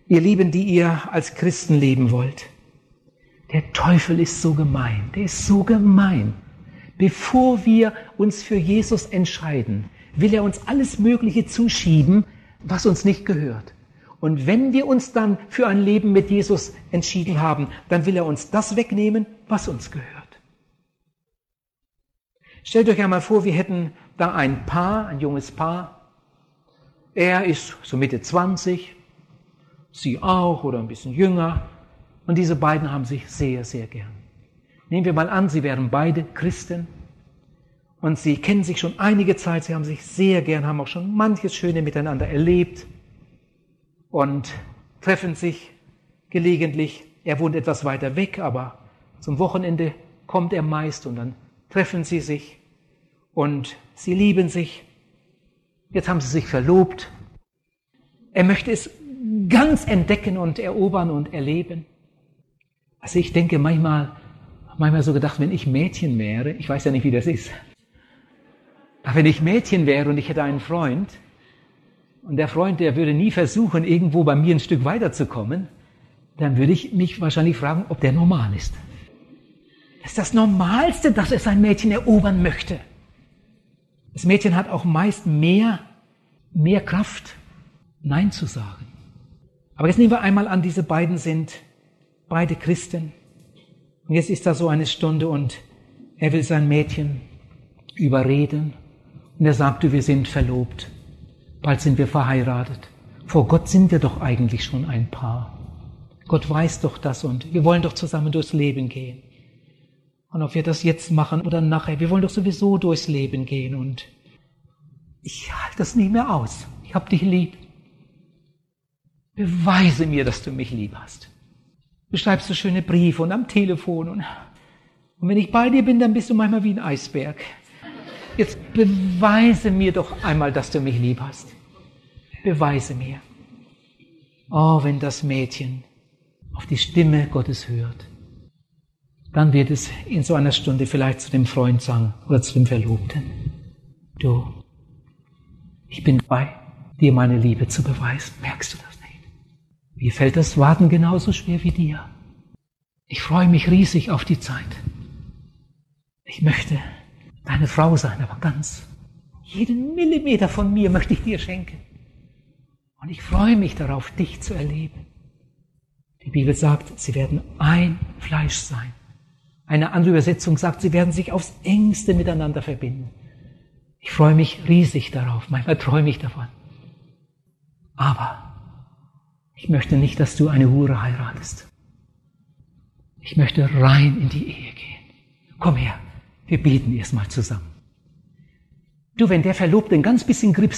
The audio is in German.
Ihr Lieben, die ihr als Christen leben wollt, der Teufel ist so gemein, der ist so gemein. Bevor wir uns für Jesus entscheiden, will er uns alles Mögliche zuschieben, was uns nicht gehört. Und wenn wir uns dann für ein Leben mit Jesus entschieden haben, dann will er uns das wegnehmen, was uns gehört. Stellt euch einmal vor, wir hätten da ein Paar, ein junges Paar. Er ist so Mitte 20, sie auch oder ein bisschen jünger. Und diese beiden haben sich sehr, sehr gern. Nehmen wir mal an, sie wären beide Christen und sie kennen sich schon einige Zeit, sie haben sich sehr gern, haben auch schon manches Schöne miteinander erlebt und treffen sich gelegentlich. Er wohnt etwas weiter weg, aber zum Wochenende kommt er meist und dann treffen sie sich und sie lieben sich. Jetzt haben sie sich verlobt. Er möchte es ganz entdecken und erobern und erleben. Also ich denke manchmal so gedacht, wenn ich Mädchen wäre, ich weiß ja nicht, wie das ist, aber wenn ich Mädchen wäre und ich hätte einen Freund und der Freund, der würde nie versuchen, irgendwo bei mir ein Stück weiterzukommen, dann würde ich mich wahrscheinlich fragen, ob der normal ist. Das ist das Normalste, dass er sein Mädchen erobern möchte. Das Mädchen hat auch meist mehr Kraft, Nein zu sagen. Aber jetzt nehmen wir einmal an, diese beiden sind beide Christen. Und jetzt ist da so eine Stunde und er will sein Mädchen überreden. Und er sagte, wir sind verlobt. Bald sind wir verheiratet. Vor Gott sind wir doch eigentlich schon ein Paar. Gott weiß doch das und wir wollen doch zusammen durchs Leben gehen. Und ob wir das jetzt machen oder nachher, wir wollen doch sowieso durchs Leben gehen und ich halte das nicht mehr aus. Ich hab dich lieb. Beweise mir, dass du mich lieb hast. Du schreibst so schöne Briefe und am Telefon und wenn ich bei dir bin, dann bist du manchmal wie ein Eisberg. Jetzt beweise mir doch einmal, dass du mich lieb hast. Beweise mir. Oh, wenn das Mädchen auf die Stimme Gottes hört, dann wird es in so einer Stunde vielleicht zu dem Freund sagen oder zu dem Verlobten. Du, ich bin bei dir meine Liebe zu beweisen. Merkst du das nicht? Mir fällt das Warten genauso schwer wie dir. Ich freue mich riesig auf die Zeit. Ich möchte deine Frau sein, aber ganz. Jeden Millimeter von mir möchte ich dir schenken. Und ich freue mich darauf, dich zu erleben. Die Bibel sagt, sie werden ein Fleisch sein. Eine andere Übersetzung sagt, sie werden sich aufs Engste miteinander verbinden. Ich freue mich riesig darauf. Manchmal träume ich davon. Aber ich möchte nicht, dass du eine Hure heiratest. Ich möchte rein in die Ehe gehen. Komm her, wir beten erst mal zusammen. Du, wenn der Verlobte ein ganz bisschen Grips